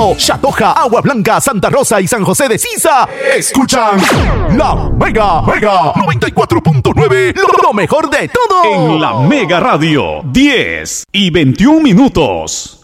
Chatoja, Agua Blanca, Santa Rosa y San José de Sisa escuchan La Mega 94.9, lo mejor de todo. En La Mega Radio, 10:21.